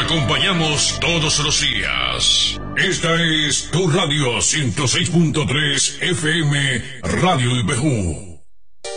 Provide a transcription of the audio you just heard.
acompañamos todos los días. Esta es tu radio 106.3 FM Radio Ibejú.